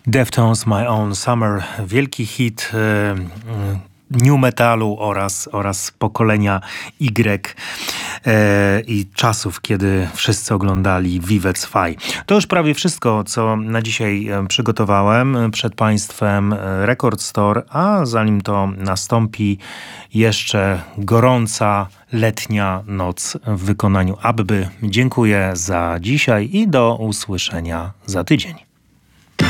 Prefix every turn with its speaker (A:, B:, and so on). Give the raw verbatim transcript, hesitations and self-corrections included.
A: Deftones, My Own Summer, wielki hit e, new metalu oraz, oraz pokolenia Y e, i czasów, kiedy wszyscy oglądali Vivet Fai. To już prawie wszystko, co na dzisiaj przygotowałem. Przed Państwem Record Store, a zanim to nastąpi, jeszcze gorąca letnia noc w wykonaniu Abby. Dziękuję za dzisiaj i do usłyszenia za tydzień.